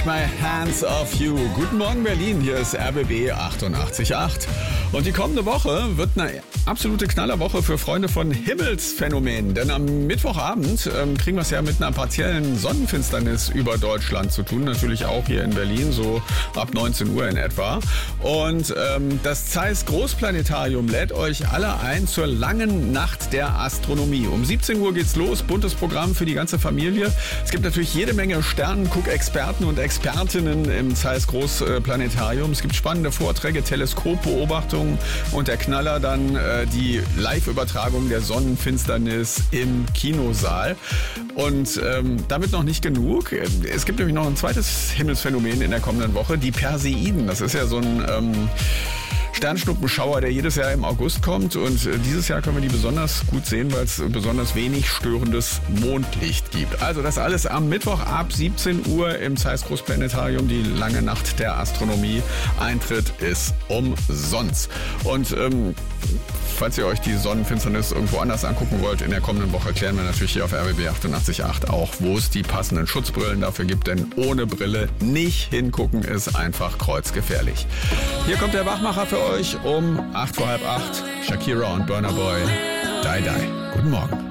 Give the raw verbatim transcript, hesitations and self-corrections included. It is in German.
My Hands Off You. Guten Morgen Berlin, hier ist R B B achtundachtzig Komma acht. Und die kommende Woche wird eine absolute Knallerwoche für Freunde von Himmelsphänomenen. Denn am Mittwochabend ähm, kriegen wir es ja mit einer partiellen Sonnenfinsternis über Deutschland zu tun. Natürlich auch hier in Berlin, so ab neunzehn Uhr in etwa. Und ähm, das Zeiss Großplanetarium lädt euch alle ein zur langen Nacht der Astronomie. Um siebzehn Uhr geht's los, buntes Programm für die ganze Familie. Es gibt natürlich jede Menge Sternenguck-Experten und Expertinnen im Zeiss Großplanetarium. Es gibt spannende Vorträge, Teleskopbeobachtungen und der Knaller dann äh, die Live-Übertragung der Sonnenfinsternis im Kinosaal. Und ähm, damit noch nicht genug. Es gibt nämlich noch ein zweites Himmelsphänomen in der kommenden Woche, die Perseiden. Das ist ja so ein ähm, Sternschnuppenschauer, der jedes Jahr im August kommt, und dieses Jahr können wir die besonders gut sehen, weil es besonders wenig störendes Mondlicht gibt. Also das alles am Mittwoch ab siebzehn Uhr im Zeiss Großplanetarium, die lange Nacht der Astronomie. Eintritt ist umsonst. Und ähm, falls ihr euch die Sonnenfinsternis irgendwo anders angucken wollt, in der kommenden Woche klären wir natürlich hier auf R B B achtundachtzig Komma acht auch, wo es die passenden Schutzbrillen dafür gibt, denn ohne Brille nicht hingucken ist einfach kreuzgefährlich. Hier kommt der Wachmacher für euch um acht vor halb acht. Shakira und Burna Boy. Die Die. Guten Morgen.